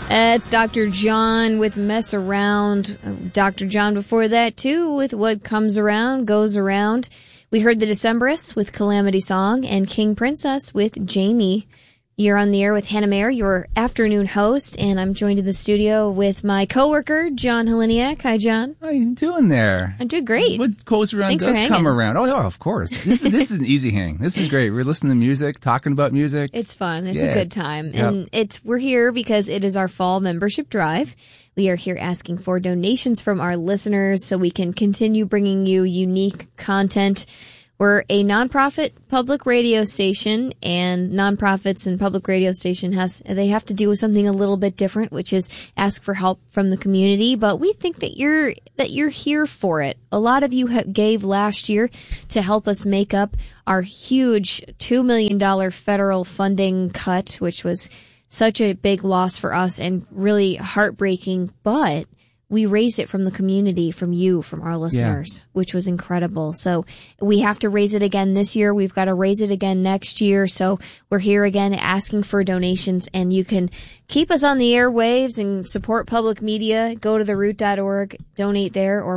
It's Dr. John with Mess Around. Dr. John before that, too, with What Comes Around, Goes Around. We heard the Decemberists with Calamity Song and King Princess with Jamie. You're on the air with Hannah Mayer, your afternoon host, and I'm joined in the studio with my coworker, John Heleniak. Hi, John. How are you doing there? I'm doing great. What goes around Thanks does for come hanging. around. Oh, of course. This is an easy hang. This is great. We're listening to music, talking about music. It's fun. It's Yeah. a good time. Yep. And we're here because it is our fall membership drive. We are here asking for donations from our listeners so we can continue bringing you unique content. We're a nonprofit public radio station, and nonprofits and public radio station they have to do something a little bit different, which is ask for help from the community. But we think that you're here for it. A lot of you gave last year to help us make up our huge $2 million federal funding cut, which was such a big loss for us and really heartbreaking. But we raised it from the community, from you, from our listeners, which was incredible. So we have to raise it again this year. We've got to raise it again next year. So we're here again asking for donations, and you can keep us on the airwaves and support public media. Go to theroot.org, donate there, or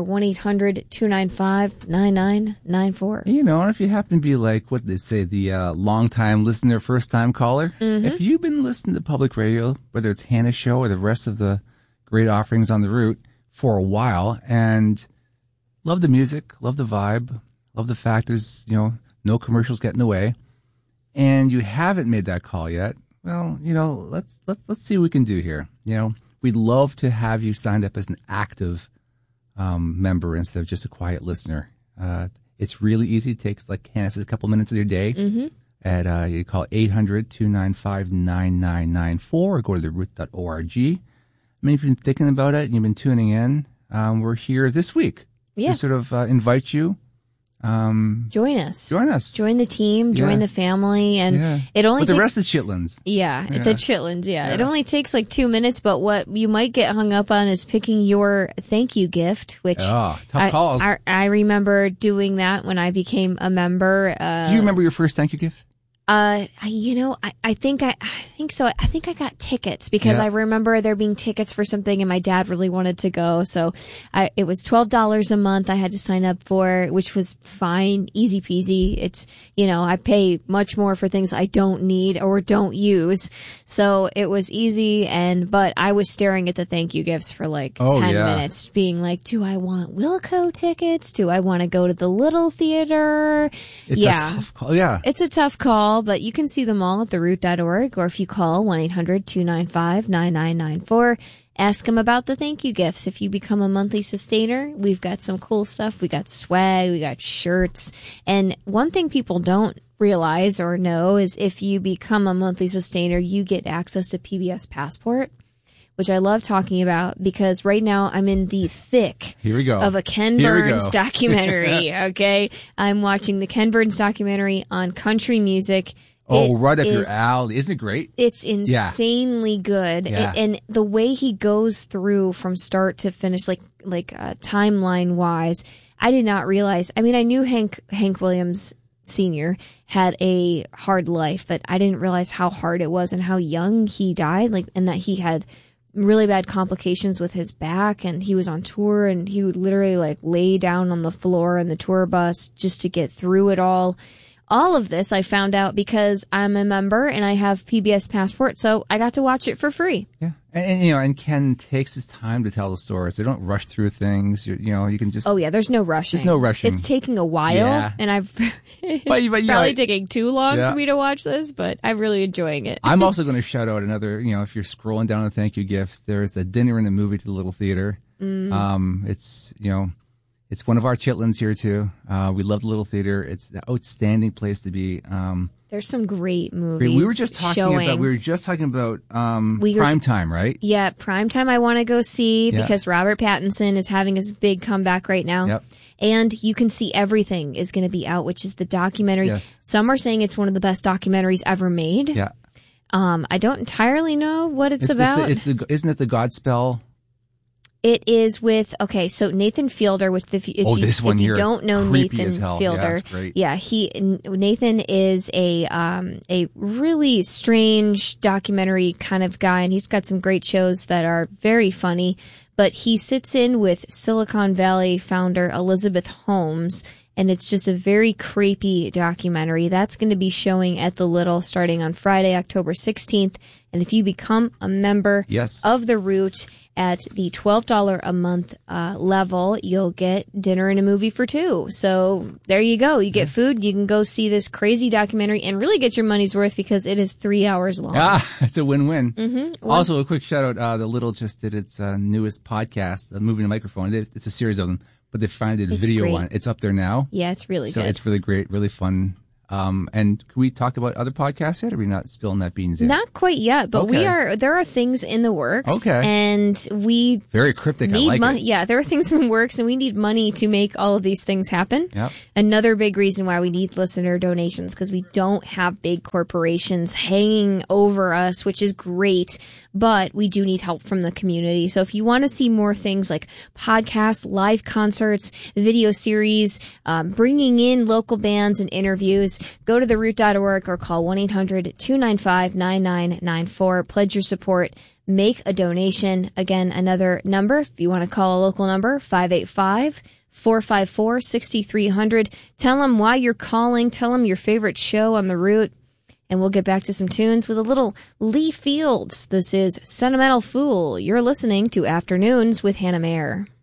1-800-295-9994. You know, and if you happen to be like, what they say, the long-time listener, first-time caller, if you've been listening to public radio, whether it's Hannah's show or the rest of the great offerings on the Root for a while, and love the music, love the vibe, love the fact there's, no commercials getting away, and you haven't made that call yet, well, let's see what we can do here. We'd love to have you signed up as an active member instead of just a quiet listener. It's really easy. It takes, like Hannah says, a couple minutes of your day. You call 800-295-9994 or go to theroot.org. I mean, if you've been thinking about it and you've been tuning in, we're here this week to sort of invite you. Join us. Join us. Join the team. Join the family. And it only With takes... the rest of the Chitlins. The Chitlins, It only takes like 2 minutes, but what you might get hung up on is picking your thank you gift, which... Oh, tough calls. I remember doing that when I became a member. Do you remember your first thank you gift? I think so. I think I got tickets because I remember there being tickets for something and my dad really wanted to go. So it was $12 a month I had to sign up for, which was fine, easy peasy. It's, I pay much more for things I don't need or don't use. So it was easy. But I was staring at the thank you gifts for like 10 minutes being like, do I want Wilco tickets? Do I want to go to the Little Theater? It's a tough call. Yeah. It's a tough call. But you can see them all at theroot.org, or if you call 1-800-295-9994, ask them about the thank you gifts. If you become a monthly sustainer, we've got some cool stuff. We got swag, we got shirts. And one thing people don't realize or know is if you become a monthly sustainer, you get access to PBS Passport, which I love talking about because right now I'm in the thick of a Ken Burns documentary, okay? I'm watching the Ken Burns documentary on country music. Right up your alley. Isn't it great? It's insanely good. Yeah. And the way he goes through from start to finish, like timeline-wise, I did not realize. I mean, I knew Hank Williams Sr. had a hard life, but I didn't realize how hard it was and how young he died, and that he had really bad complications with his back, and he was on tour, and he would literally lay down on the floor in the tour bus just to get through it all. All of this I found out because I'm a member and I have PBS Passport, so I got to watch it for free. Yeah. And Ken takes his time to tell the stories. They don't rush through things. You can just... Oh, yeah, there's no rushing. There's no rushing. It's taking a while, and it's probably taking too long for me to watch this, but I'm really enjoying it. I'm also going to shout out another, if you're scrolling down the thank you gifts, there's the dinner and the movie to the Little Theater. It's one of our Chitlins here, too. We love the Little Theater. It's an outstanding place to be. There's some great movies. We were just talking about Primetime, right? Yeah, Primetime I want to go see because Robert Pattinson is having his big comeback right now. Yep. And You Can See Everything is going to be out, which is the documentary. Yes. Some are saying it's one of the best documentaries ever made. Yeah. I don't entirely know what it's about. Isn't it the Godspell It is with, so Nathan Fielder, which if you don't know Nathan Fielder, Nathan is a really strange documentary kind of guy, and he's got some great shows that are very funny, but he sits in with Silicon Valley founder Elizabeth Holmes, and it's just a very creepy documentary. That's going to be showing at the Little starting on Friday, October 16th. And if you become a member of The Root at the $12 a month level, you'll get dinner and a movie for two. So there you go. You get food. You can go see this crazy documentary and really get your money's worth because it is 3 hours long. It's a win-win. Mm-hmm. Also, a quick shout-out. The Little just did its newest podcast, Moving a Microphone. It's a series of them. But they finally did a video one. It's up there now. Yeah, it's really good. So it's really great, really fun. And can we talk about other podcasts yet? Or are we not spilling that beans yet? Not quite yet, but there are things in the works. Okay. And we very cryptic. I like it. Yeah, there are things in the works, and we need money to make all of these things happen. Yep. Another big reason why we need listener donations, because we don't have big corporations hanging over us, which is great, but we do need help from the community. So if you want to see more things like podcasts, live concerts, video series, bringing in local bands and interviews, go to theroot.org or call 1-800-295-9994. Pledge your support. Make a donation. Again, another number, if you want to call a local number, 585-454-6300. Tell them why you're calling. Tell them your favorite show on The Root. And we'll get back to some tunes with a little Lee Fields. This is Sentimental Fool. You're listening to Afternoons with Hannah Mayer.